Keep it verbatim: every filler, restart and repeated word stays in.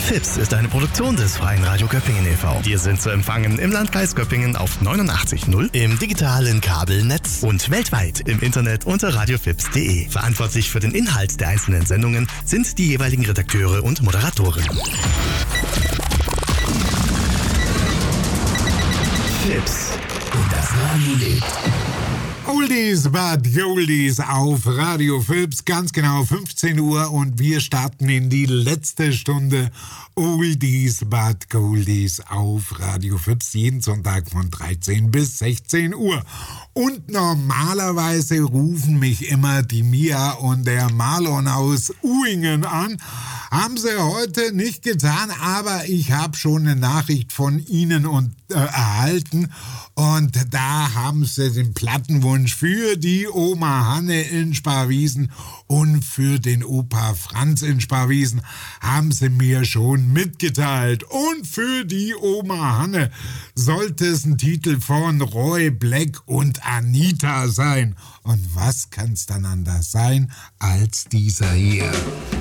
Fips ist eine Produktion des Freien Radio Göppingen e V. Wir sind zu empfangen im Landkreis Göppingen auf neunundachtzig Komma null, im digitalen Kabelnetz und weltweit im Internet unter radiofips punkt de. Verantwortlich für den Inhalt der einzelnen Sendungen sind die jeweiligen Redakteure und Moderatoren. Fips und das Radio lebt. Oldies but Goldies auf Radio Fips, ganz genau fünfzehn Uhr und wir starten in die letzte Stunde Oldies but Goldies auf Radio Fips, jeden Sonntag von dreizehn bis sechzehn Uhr. Und normalerweise rufen mich immer die Mia und der Marlon aus Uhingen an. Haben sie heute nicht getan, aber ich habe schon eine Nachricht von ihnen und, äh, erhalten und da haben sie den Plattenwunsch für die Oma Hanne in Sparwiesen und für den Opa Franz in Sparwiesen haben sie mir schon mitgeteilt. Und für die Oma Hanne sollte es ein Titel von Roy Black und Anita sein. Und was kann's dann anders sein als dieser hier?